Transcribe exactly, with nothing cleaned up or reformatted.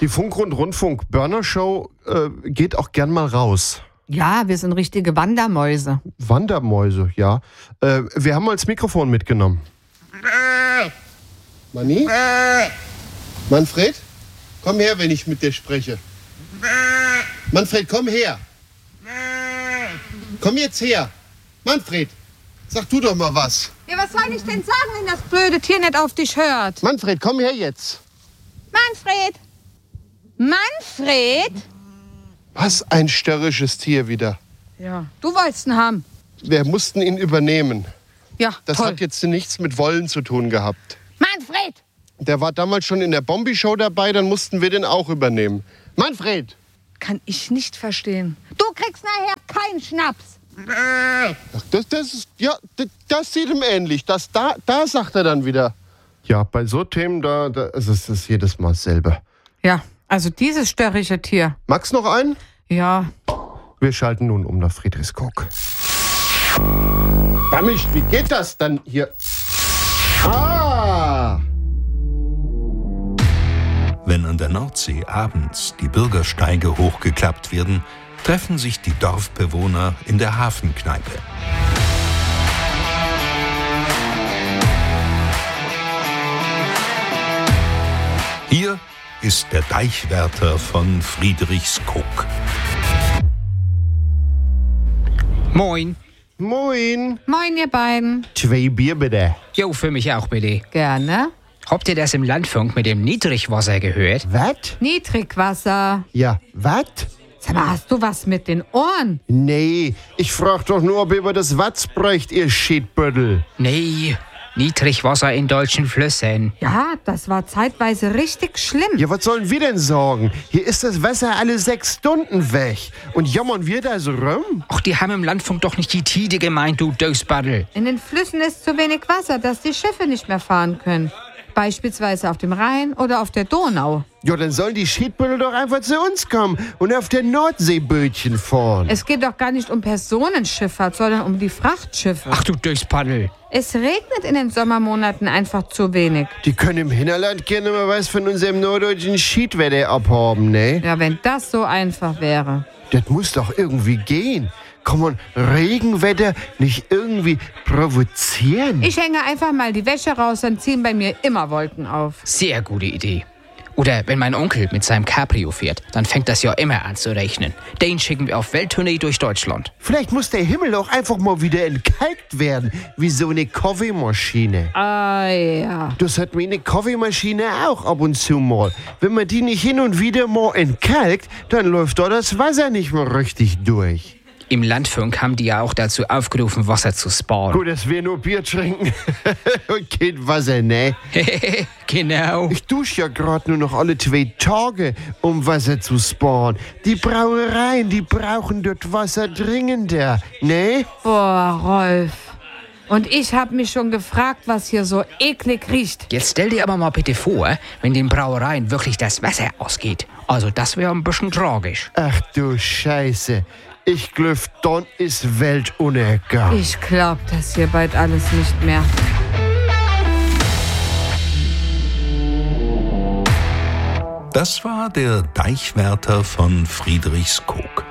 Die Funk und Rundfunk Burner Show äh, geht auch gern mal raus. Ja, wir sind richtige Wandermäuse. Wandermäuse, ja. Äh, wir haben mal das Mikrofon mitgenommen. Manni? Manfred? Komm her, wenn ich mit dir spreche. Manfred, komm her. Komm jetzt her. Manfred, sag du doch mal was. Ja, was soll ich denn sagen, wenn das blöde Tier nicht auf dich hört? Manfred, komm her jetzt. Manfred! Manfred! Was ein störrisches Tier wieder. Ja, du wolltest ihn haben. Wir mussten ihn übernehmen. Ja, Das toll. hat jetzt nichts mit Wollen zu tun gehabt. Manfred! Der war damals schon in der Bombi-Show dabei, dann mussten wir den auch übernehmen. Manfred! Kann ich nicht verstehen. Du kriegst nachher keinen Schnaps. Ach, das, das ist, ja, das, das sieht ihm ähnlich. Das, da, da sagt er dann wieder. Ja, bei so Themen, da, da ist es ist jedes Mal dasselbe. Ja, also dieses störrische Tier. Magst noch einen? Ja. Wir schalten nun um nach Friedrichskoog. Damischt, wie geht das dann hier? Ah! Wenn an der Nordsee abends die Bürgersteige hochgeklappt werden, treffen sich die Dorfbewohner in der Hafenkneipe. Hier ist der Deichwärter von Friedrichskoog. Moin. Moin. Moin, ihr beiden. Zwei Bier bitte. Jo, für mich auch bitte. Gerne. Habt ihr das im Landfunk mit dem Niedrigwasser gehört? Was? Niedrigwasser. Ja, was? Sag mal, hast du was mit den Ohren? Nee, ich frag doch nur, ob ihr über das Watz bräucht, ihr Schiedbüttel. Nee, Niedrigwasser in deutschen Flüssen. Ja, das war zeitweise richtig schlimm. Ja, was sollen wir denn sorgen? Hier ist das Wasser alle sechs Stunden weg. Und jammern wir da so rum? Ach, die haben im Landfunk doch nicht die Tide gemeint, du Dösbaddel. In den Flüssen ist zu wenig Wasser, dass die Schiffe nicht mehr fahren können. Beispielsweise auf dem Rhein oder auf der Donau. Ja, dann sollen die Schiedbüttel doch einfach zu uns kommen und auf der Nordsee Bötchen fahren. Es geht doch gar nicht um Personenschifffahrt, sondern um die Frachtschiffe. Ach du Dösbaddel. Es regnet in den Sommermonaten einfach zu wenig. Die können im Hinterland gerne mal was von unserem norddeutschen Schiedwetter abhaben, ne? Ja, wenn das so einfach wäre. Das muss doch irgendwie gehen. Kann man Regenwetter nicht irgendwie provozieren? Ich hänge einfach mal die Wäsche raus, dann ziehen bei mir immer Wolken auf. Sehr gute Idee. Oder wenn mein Onkel mit seinem Cabrio fährt, dann fängt das ja immer an zu regnen. Den schicken wir auf Welttournee durch Deutschland. Vielleicht muss der Himmel auch einfach mal wieder entkalkt werden, wie so eine Kaffeemaschine. Ah ja. Das hat meine Kaffeemaschine auch ab und zu mal. Wenn man die nicht hin und wieder mal entkalkt, dann läuft da das Wasser nicht mehr richtig durch. Im Landfunk haben die ja auch dazu aufgerufen, Wasser zu sparen. Gut, dass wir nur Bier trinken und kein Wasser, ne? Genau. Ich dusche ja gerade nur noch alle zwei Tage, um Wasser zu sparen. Die Brauereien, die brauchen dort Wasser dringender, ne? Boah, Rolf. Und ich hab mich schon gefragt, was hier so eklig riecht. Jetzt stell dir aber mal bitte vor, wenn den Brauereien wirklich das Wasser ausgeht. Also das wäre ein bisschen tragisch. Ach du Scheiße. Ich glaub, dann ist Weltuntergang. Ich glaub das hier bald alles nicht mehr. Das war der Deichwärter von Friedrichskoog.